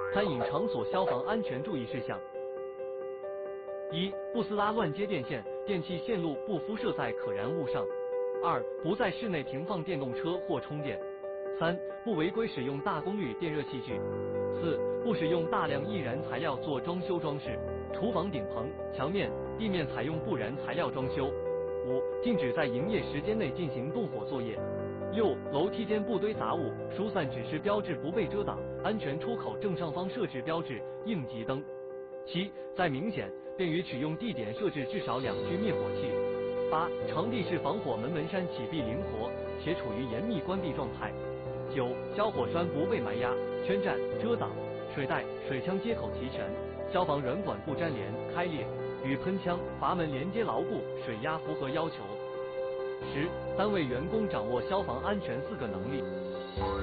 餐饮场所消防安全注意事项：一、不撕拉乱接电线，电器线路不敷设在可燃物上；二、不在室内停放电动车或充电；三、不违规使用大功率电热器具；四、不使用大量易燃材料做装修装饰，厨房顶棚、墙面、地面采用不燃材料装修；五、禁止在营业时间内进行动火作业；六、楼梯间不堆杂物，疏散指示标志不被遮挡，安全出口正上方设置标志、应急灯；七、在明显便于取用地点设置至少2具灭火器；八、场地是防火门扇启闭灵活且处于严密关闭状态；九、消火栓不被埋压、圈占、遮挡，水带、水枪接口齐全，消防软管不粘连、开裂，与喷枪、阀门连接牢固，水压符合要求。10、单位员工掌握消防安全4个能力。